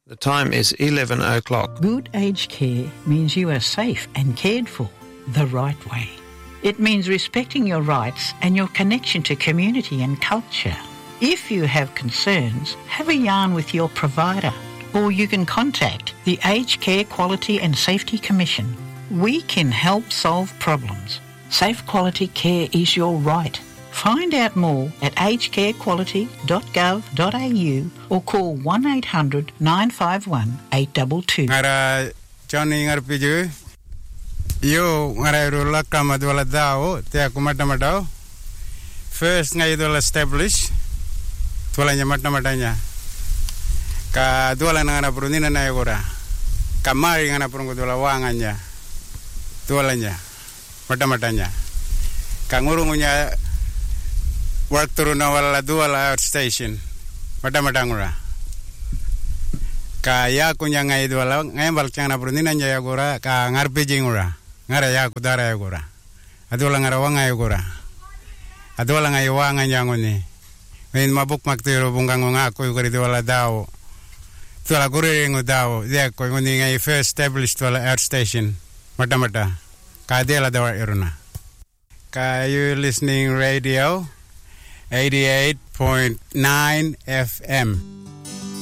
The time is 11 o'clock. Good aged care means you are safe and cared for the right way. It means respecting your rights and your connection to community and culture. If you have concerns, have a yarn with your provider, or you can contact the Aged Care Quality and Safety Commission. We can help solve problems. Safe quality care is your right. Find out more at agedcarequality.gov.au or call 1800 951 822. Ngara Johnny ngarpiju yo ngara rula kamadwala dao te akumatamato first ngai dola establish tualanya matamatanya ka dola ngana prunina na yogora kamari ngana prungu dola wanganya tualanya matamatanya kangurungunya work through na wala duala outstation matamatangura ka ya kunya ngai duala ngai balkana prunina nya yagora ka ngarpejingura ngara ya kudara yagora adola ngara wanga yagora adola ngai wanga nyangoni men mabuk maktero bungango ngako yugori duala dao tuala gurengo dao ya ko ngoni ngai first established duala outstation matamata ka dela dawa iruna ka you listening radio 88.9 FM.